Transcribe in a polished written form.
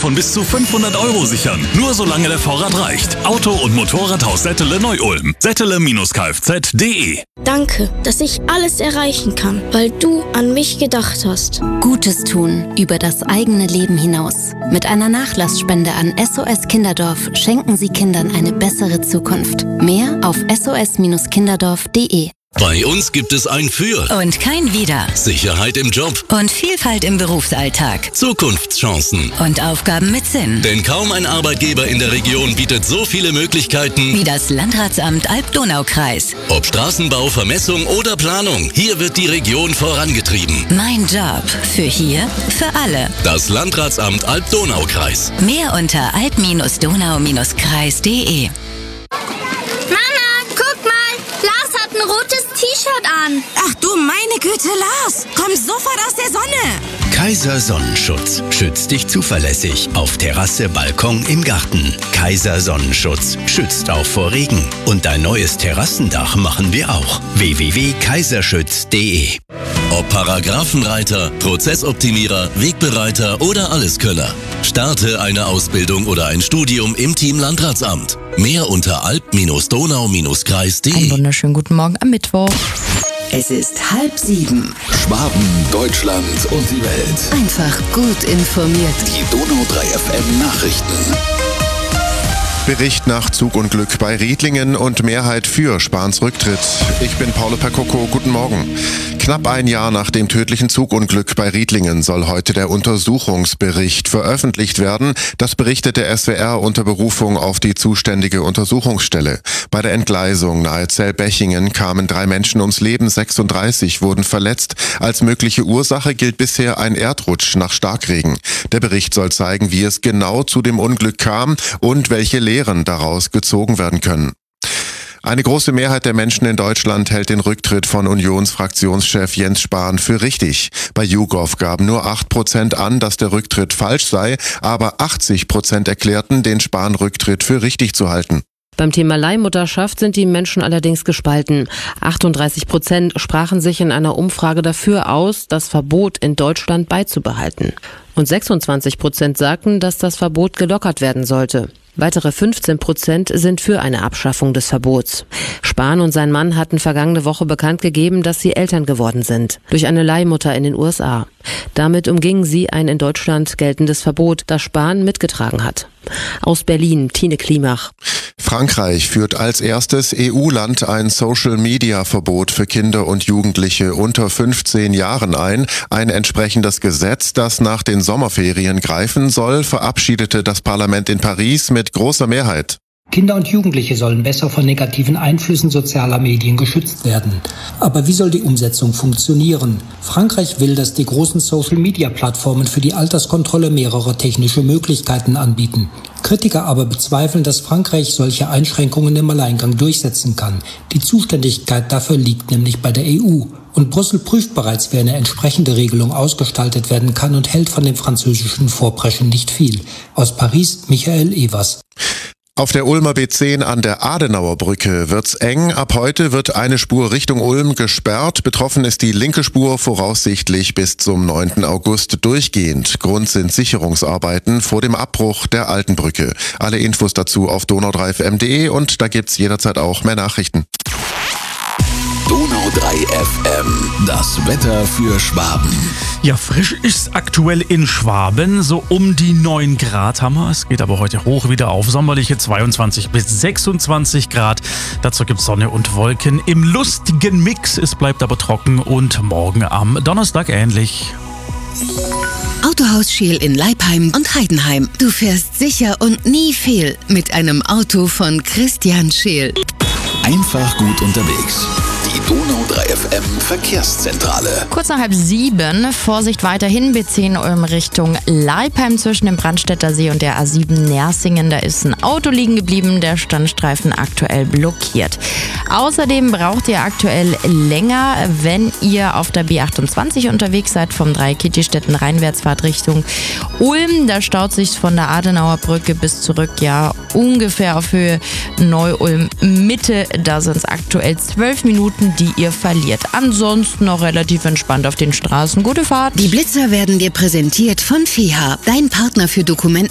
von bis zu 500 € sichern. Nur solange der Vorrat reicht. Auto- und Motorradhaus Settele Neu-Ulm. Settele-kfz.de. Danke, dass ich alles erreichen kann, weil du an mich gedacht hast. Gutes tun über das eigene Leben hinaus. Mit einer Nachlassspende an SOS Kinderdorf schenken Sie Kindern eine bessere Zukunft. Mehr auf sos-kinderdorf.de. Bei uns gibt es ein Für und kein Wider. Sicherheit im Job Und Vielfalt im Berufsalltag. Zukunftschancen Und Aufgaben mit Sinn. Denn kaum ein Arbeitgeber in der Region bietet so viele Möglichkeiten Wie das Landratsamt Alb-Donau-Kreis. Ob Straßenbau, Vermessung oder Planung. Hier wird die Region vorangetrieben. Mein Job. Für hier, für alle. Das Landratsamt Alb-Donau-Kreis. Mehr unter alb-donau-kreis.de. Ein rotes T-Shirt an. Ach du meine Güte, Lars, komm sofort aus der Sonne. Kaiser Sonnenschutz schützt dich zuverlässig auf Terrasse, Balkon, im Garten. Kaiser Sonnenschutz schützt auch vor Regen. Und dein neues Terrassendach machen wir auch. www.kaiserschütz.de. Ob Paragraphenreiter, Prozessoptimierer, Wegbereiter oder Alleskönner. Starte eine Ausbildung oder ein Studium im Team Landratsamt. Mehr unter alb-donau-kreis.de. Einen wunderschönen guten Morgen am Mittwoch. Es ist 6:30. Schwaben, Deutschland und die Welt. Einfach gut informiert. Die Donau 3 FM Nachrichten. Bericht nach Zugunglück bei Riedlingen und Mehrheit für Spahns Rücktritt. Ich bin Paolo Percocco, guten Morgen. Knapp ein Jahr nach dem tödlichen Zugunglück bei Riedlingen soll heute der Untersuchungsbericht veröffentlicht werden. Das berichtet der SWR unter Berufung auf die zuständige Untersuchungsstelle. Bei der Entgleisung nahe Zellbechingen kamen 3 Menschen ums Leben, 36 wurden verletzt. Als mögliche Ursache gilt bisher ein Erdrutsch nach Starkregen. Der Bericht soll zeigen, wie es genau zu dem Unglück kam und welche Lehren daraus gezogen werden können. Eine große Mehrheit der Menschen in Deutschland hält den Rücktritt von Unionsfraktionschef Jens Spahn für richtig. Bei YouGov gaben nur 8% an, dass der Rücktritt falsch sei, aber 80% erklärten, den Spahn-Rücktritt für richtig zu halten. Beim Thema Leihmutterschaft sind die Menschen allerdings gespalten. 38% sprachen sich in einer Umfrage dafür aus, das Verbot in Deutschland beizubehalten. Und 26% sagten, dass das Verbot gelockert werden sollte. Weitere 15% sind für eine Abschaffung des Verbots. Spahn und sein Mann hatten vergangene Woche bekannt gegeben, dass sie Eltern geworden sind. Durch eine Leihmutter in den USA. Damit umgingen sie ein in Deutschland geltendes Verbot, das Spahn mitgetragen hat. Aus Berlin, Tine Klimach. Frankreich führt als erstes EU-Land ein Social-Media-Verbot für Kinder und Jugendliche unter 15 Jahren ein. Ein entsprechendes Gesetz, das nach den Sommerferien greifen soll, verabschiedete das Parlament in Paris mit großer Mehrheit. Kinder und Jugendliche sollen besser von negativen Einflüssen sozialer Medien geschützt werden. Aber wie soll die Umsetzung funktionieren? Frankreich will, dass die großen Social-Media-Plattformen für die Alterskontrolle mehrere technische Möglichkeiten anbieten. Kritiker aber bezweifeln, dass Frankreich solche Einschränkungen im Alleingang durchsetzen kann. Die Zuständigkeit dafür liegt nämlich bei der EU. Und Brüssel prüft bereits, wie eine entsprechende Regelung ausgestaltet werden kann und hält von dem französischen Vorpreschen nicht viel. Aus Paris, Michael Evers. Auf der Ulmer B10 an der Adenauer Brücke wird's eng. Ab heute wird eine Spur Richtung Ulm gesperrt. Betroffen ist die linke Spur voraussichtlich bis zum 9. August durchgehend. Grund sind Sicherungsarbeiten vor dem Abbruch der alten Brücke. Alle Infos dazu auf donau3fm.de und da gibt's jederzeit auch mehr Nachrichten. Donau 3 FM, das Wetter für Schwaben. Ja, frisch ist aktuell in Schwaben, so um die 9 Grad haben wir. Es geht aber heute hoch wieder auf sommerliche 22 bis 26 Grad. Dazu gibt es Sonne und Wolken im lustigen Mix. Es bleibt aber trocken und morgen am Donnerstag ähnlich. Autohaus Scheel in Leipheim und Heidenheim. Du fährst sicher und nie fehl mit einem Auto von Christian Scheel. Einfach gut unterwegs. Die Donau 3 FM Verkehrszentrale. Kurz nach 6:30, Vorsicht weiterhin, B10 Ulm Richtung Leipheim zwischen dem Brandstätter See und der A7 Nersingen. Da ist ein Auto liegen geblieben, der Standstreifen aktuell blockiert. Außerdem braucht ihr aktuell länger, wenn ihr auf der B28 unterwegs seid, vom Dreieck-Kitti-Städten Rheinwärtsfahrt Richtung Ulm. Da staut sich von der Adenauer Brücke bis zurück, ja, ungefähr auf Höhe Neu-Ulm Mitte. Da sind es aktuell 12 Minuten, die ihr verliert. Ansonsten noch relativ entspannt auf den Straßen. Gute Fahrt. Die Blitzer werden dir präsentiert von FEHA, dein Partner für Dokumente.